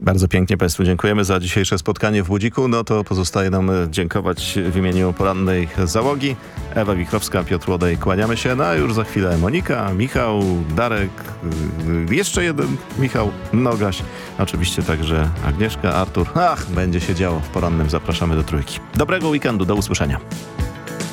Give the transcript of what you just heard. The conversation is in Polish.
Bardzo pięknie Państwu dziękujemy za dzisiejsze spotkanie w Budziku. No to pozostaje nam dziękować w imieniu porannej załogi. Ewa Wichrowska, Piotr Łodej, kłaniamy się. No a już za chwilę Monika, Michał, Darek, jeszcze jeden Michał Nogaś. Oczywiście także Agnieszka, Artur. Będzie się działo w porannym. Zapraszamy do Trójki. Dobrego weekendu, do usłyszenia.